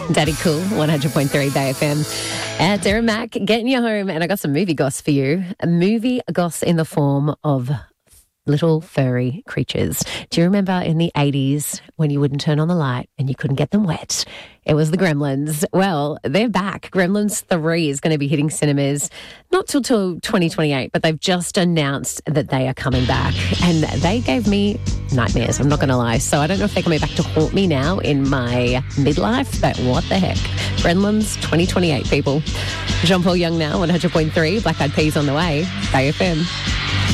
Daddy Cool, 100.3 Bay FM. At Darren Mac, getting you home, and I got some movie goss for you. A movie goss in the form of little furry creatures. Do you remember in the 80s when you wouldn't turn on the light and you couldn't get them wet? It was the Gremlins. Well, they're back. Gremlins 3 is going to be hitting cinemas not till 2028, but they've just announced that they are coming back. And they gave me nightmares, I'm not going to lie. So I don't know if they're coming back to haunt me now in my midlife, but what the heck. Gremlins 2028, people. Jean-Paul Young now, 100.3, Black Eyed Peas on the way, Bay FM.